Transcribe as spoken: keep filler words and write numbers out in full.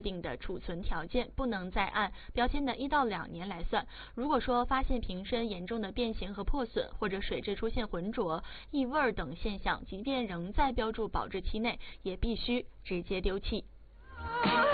定的储存条件，不能再按标签的一到两年来算。如果说发现瓶身严重的变形和破损，或者水质出现浑浊、异味等现象，即便仍在标注保质期内，也必须直接丢弃。